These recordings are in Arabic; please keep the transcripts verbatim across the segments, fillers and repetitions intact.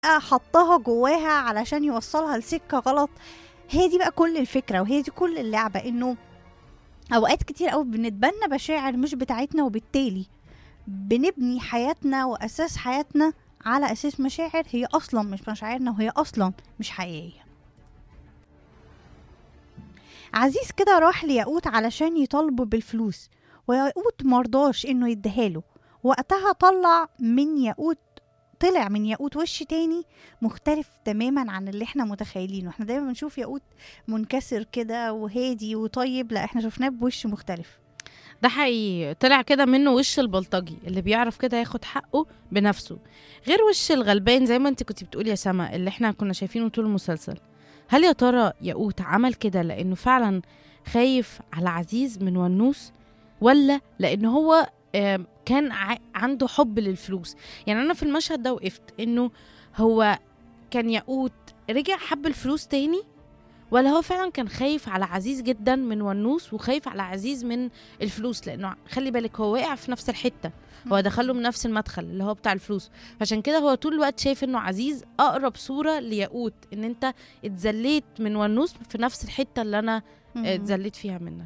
حطها جواها علشان يوصلها لسكة غلط. هي دي بقى كل الفكرة، وهي دي كل اللعبة، انه اوقات كتير قوي بنتبنى مشاعر مش بتاعتنا، وبالتالي بنبني حياتنا واساس حياتنا على اساس مشاعر هي اصلا مش مشاعرنا، وهي اصلا مش حقيقية. عزيز كده راح لياقوت علشان يطالبه بالفلوس، وياقوت مرضاش انه يديهاله. وقتها طلع من ياقوت طلع من ياقوت وش تاني مختلف تماما عن اللي احنا متخيلينه. احنا دايما بنشوف ياقوت منكسر كده وهادي وطيب، لا احنا شفناه بوش مختلف. ده حقيقي، طلع كده منه وش البلطجي اللي بيعرف كده ياخد حقه بنفسه، غير وش الغلبان زي ما انت كنت بتقولي يا سما اللي احنا كنا شايفينه طول المسلسل. هل يا ترى ياقوت عمل كده لانه فعلا خايف على عزيز من ونوس، ولا لانه هو آم، كان ع- عنده حب للفلوس؟ يعني انا في المشهد ده وقفت انه هو كان ياقوت رجع حب الفلوس تاني، ولا هو فعلا كان خايف على عزيز جدا من ونوس وخايف على عزيز من الفلوس؟ لانه خلي بالك هو واقع في نفس الحته، هو دخله من نفس المدخل اللي هو بتاع الفلوس. عشان كده هو طول الوقت شايف انه عزيز اقرب صوره لياقوت، ان انت اتذليت من ونوس في نفس الحته اللي انا آه، مم. اتذليت فيها منك.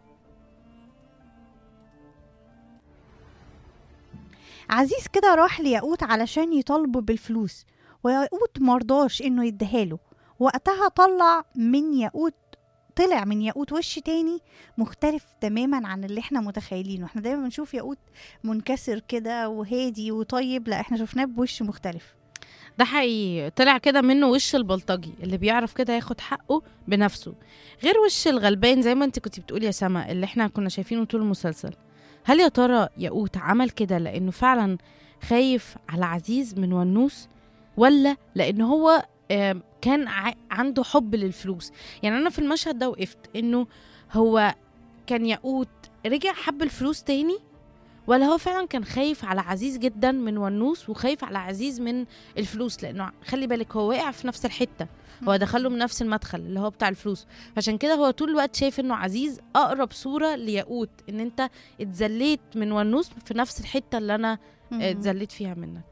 عزيز كده راح لياقوت علشان يطالبه بالفلوس، وياقوت مرضاش انه يديهاله. وقتها طلع من ياقوت طلع من ياقوت وش تاني مختلف تماما عن اللي احنا متخيلينه. احنا دايما بنشوف ياقوت منكسر كده وهادي وطيب، لا احنا شفناه بوش مختلف. ده حقيقي، طلع كده منه وش البلطجي اللي بيعرف كده ياخد حقه بنفسه، غير وش الغلبان زي ما انت كنت بتقولي يا سما اللي احنا كنا شايفينه طول المسلسل. هل يا ترى ياقوت عمل كده لانه فعلا خايف على عزيز من ونوس، ولا لانه هو آم، كان ع- عنده حب للفلوس؟ يعني انا في المشهد ده وقفت انه هو كان ياقوت رجع حب الفلوس تاني، ولا هو فعلا كان خايف على عزيز جدا من ونوس وخايف على عزيز من الفلوس؟ لانه خلي بالك هو واقع في نفس الحته، هو دخله من نفس المدخل اللي هو بتاع الفلوس. عشان كده هو طول الوقت شايف انه عزيز اقرب صوره لياقوت، ان انت اتذليت من ونوس في نفس الحته اللي انا آه، مم. اتذليت فيها منك.